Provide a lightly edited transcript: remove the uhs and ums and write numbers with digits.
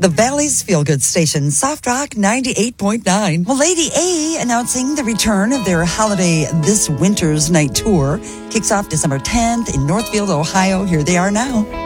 The Valley's feel-good station, Soft Rock 98.9. Well, Lady A announcing the return of their holiday This Winter's Night Tour. Kicks off December 10th in Northfield, Ohio. Here they are now.